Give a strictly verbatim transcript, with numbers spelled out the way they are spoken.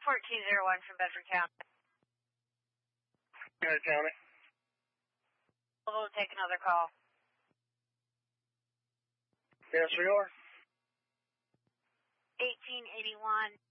fourteen oh one from Bedford County. Bedford County. We'll take another call. Yes, we are. eighteen eighty-one.